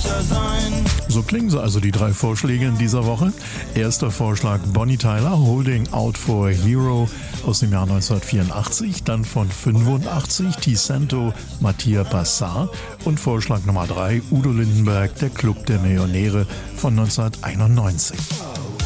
So klingen sie also, die 3 Vorschläge in dieser Woche. Erster Vorschlag Bonnie Tyler, Holding Out for a Hero aus dem Jahr 1984. Dann von 85 Ticento, Mattia Passar. Und Vorschlag Nummer 3 Udo Lindenberg, Der Club der Millionäre von 1991.